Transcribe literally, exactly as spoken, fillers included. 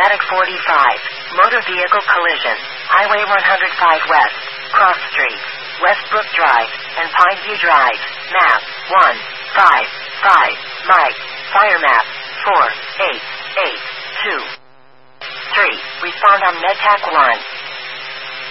Medic forty-five. Motor vehicle collision. Highway one oh five West. Cross Street. Westbrook Drive and Pineview Drive. Map one five five. Mike. Fire map four eight eight two three. Respond on MedTac one.